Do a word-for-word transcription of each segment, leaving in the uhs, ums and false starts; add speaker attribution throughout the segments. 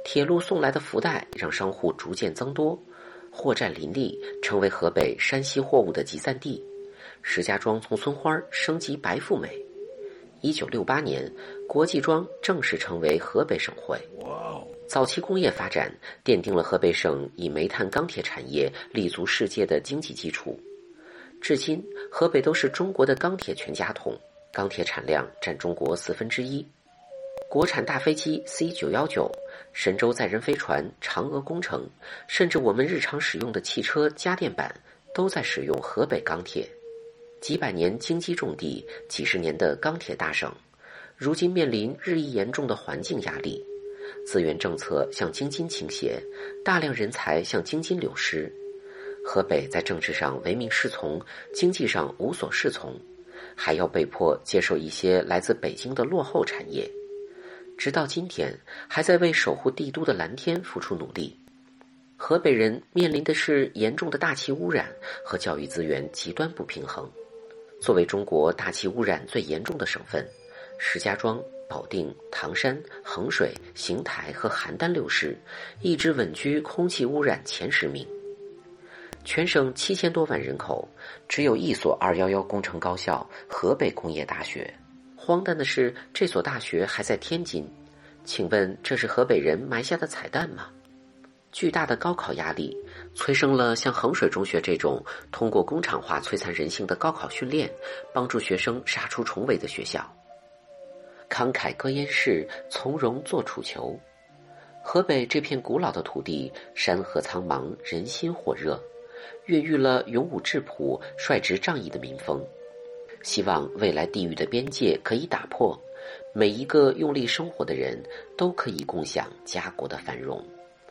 Speaker 1: 铁路送来的福袋让商户逐渐增多，货站林立，成为河北山西货物的集散地。石家庄从村花升级白富美。一九六八年，国际庄正式成为河北省会。早期工业发展奠定了河北省以煤炭钢铁产业立足世界的经济基础。至今，河北都是中国的钢铁全家桶，钢铁产量占中国四分之一。国产大飞机 C 九一九、神舟载人飞船、嫦娥工程，甚至我们日常使用的汽车家电板，都在使用河北钢铁。几百年经济重地，几十年的钢铁大省，如今面临日益严重的环境压力，资源政策向京津倾斜，大量人才向京津流失。河北在政治上唯命是从，经济上无所适从，还要被迫接受一些来自北京的落后产业。直到今天，还在为守护帝都的蓝天付出努力。河北人面临的是严重的大气污染和教育资源极端不平衡。作为中国大气污染最严重的省份，石家庄、保定、唐山、衡水、邢台和邯郸六市一直稳居空气污染前十名。全省七千多万人口，只有一所二一一工程高校——河北工业大学。荒诞的是，这所大学还在天津。请问这是河北人埋下的彩蛋吗？巨大的高考压力催生了像衡水中学这种通过工厂化摧残人性的高考训练，帮助学生杀出重围的学校。慷慨割烟市，从容做楚囚。河北这片古老的土地，山河苍茫，人心火热，孕育了勇武质朴、率直仗义的民风。希望未来地域的边界可以打破，每一个用力生活的人都可以共享家国的繁荣。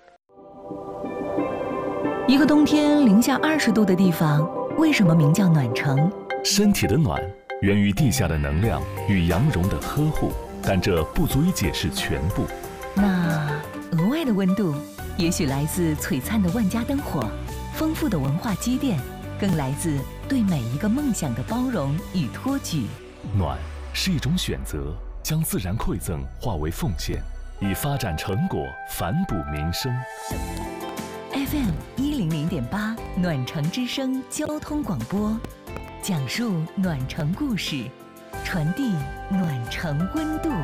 Speaker 2: 一个冬天零下二十度的地方，为什么名叫暖城？
Speaker 3: 身体的暖源于地下的能量与羊绒的呵护，但这不足以解释全部。
Speaker 2: 那额外的温度，也许来自璀璨的万家灯火，丰富的文化积淀，更来自对每一个梦想的包容与托举。
Speaker 3: 暖是一种选择，将自然馈赠化为奉献，以发展成果反哺民生。
Speaker 2: F M 一零零点八暖城之声交通广播，讲述暖城故事，传递暖城温度。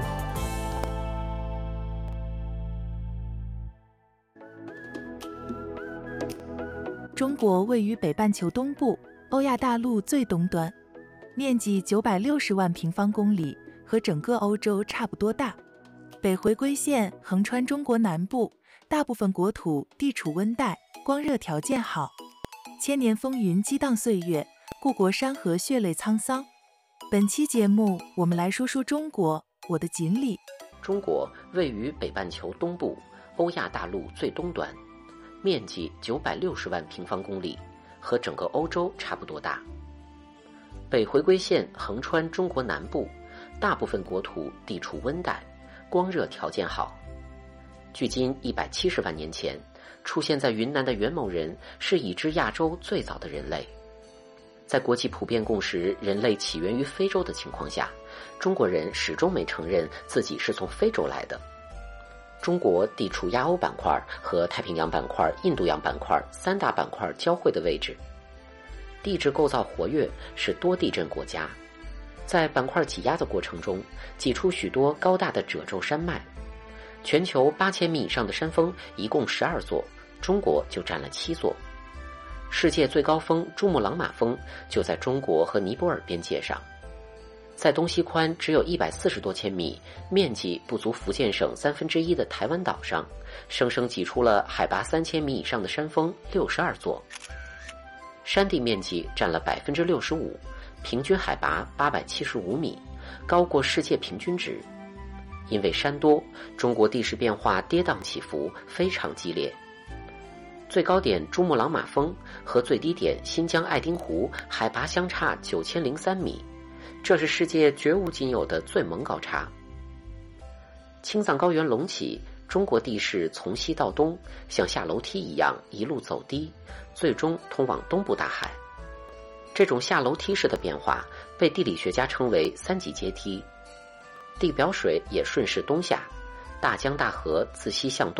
Speaker 4: 中国位于北半球东部，欧亚大陆最东端，面积九百六十万平方公里，和整个欧洲差不多大。北回归线横穿中国南部，大部分国土地处温带，光热条件好。千年风云激荡岁月，故国山河血泪沧桑。本期节目，我们来说说中国，我的锦鲤。
Speaker 1: 中国位于北半球东部，欧亚大陆最东端，面积九百六十万平方公里，和整个欧洲差不多大。北回归线横穿中国南部，大部分国土地处温带，光热条件好。距今一百七十万年前，出现在云南的元谋人是已知亚洲最早的人类。在国际普遍共识人类起源于非洲的情况下，中国人始终没承认自己是从非洲来的。中国地处亚欧板块和太平洋板块、印度洋板块三大板块交汇的位置，地质构造活跃，是多地震国家。在板块挤压的过程中，挤出许多高大的褶皱山脉。全球八千米以上的山峰一共十二座，中国就占了七座。世界最高峰珠穆朗玛峰就在中国和尼泊尔边界上，在东西宽只有一百四十多千米，面积不足福建省三分之一的台湾岛上，生生挤出了海拔三千米以上的山峰六十二座。山地面积占了百分之六十五，平均海拔八百七十五米，高过世界平均值。因为山多，中国地势变化跌宕起伏，非常激烈。最高点珠穆朗玛峰和最低点新疆爱丁湖海拔相差九千零三米，这是世界绝无仅有的最萌高差。青藏高原隆起，中国地势从西到东，像下楼梯一样一路走低，最终通往东部大海。这种下楼梯式的变化被地理学家称为三级阶梯。地表水也顺势东下，大江大河自西向东